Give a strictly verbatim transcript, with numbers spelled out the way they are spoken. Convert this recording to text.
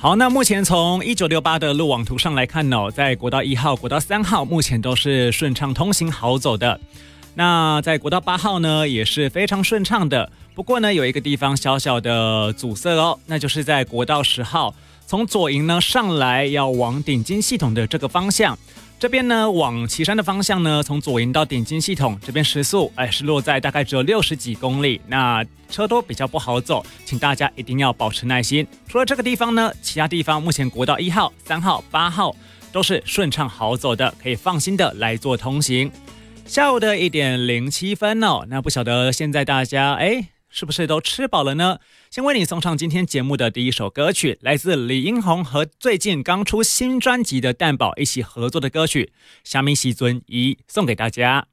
好，那目前从一九六八的路网图上来看哦，在国道一号、国道三号目前都是顺畅通行好走的。那在国道八号呢也是非常顺畅的，不过呢有一个地方小小的阻塞哦，那就是在国道十号从左营呢上来要往顶金系统的这个方向，这边呢往旗山的方向呢，从左营到顶金系统这边时速哎是落在大概只有六十几公里，那车多比较不好走，请大家一定要保持耐心。除了这个地方呢，其他地方目前国道一号、三号、八号都是顺畅好走的，可以放心的来做通行。下午的一点零七分哦，那不晓得现在大家哎是不是都吃饱了呢？先为你送上今天节目的第一首歌曲，来自李英宏和最近刚出新专辑的蛋堡一起合作的歌曲《虾米时阵》，一送给大家。